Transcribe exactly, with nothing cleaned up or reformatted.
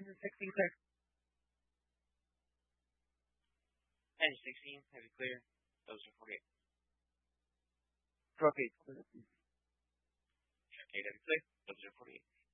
Engine sixteen clear. Engine sixteen, heavy clear. Those are forty-eight. Truck eight clear. Truck eight, heavy clear. Those are forty-eight.